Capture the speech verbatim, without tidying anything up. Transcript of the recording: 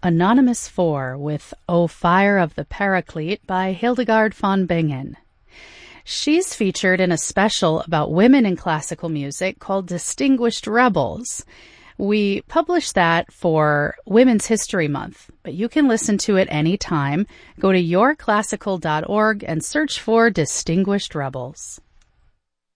Anonymous four with O Fire of the Paraclete by Hildegard von Bingen. She's featured in a special about women in classical music called Distinguished Rebels. We published that for Women's History Month, but you can listen to it anytime. Go to your classical dot org and search for Distinguished Rebels.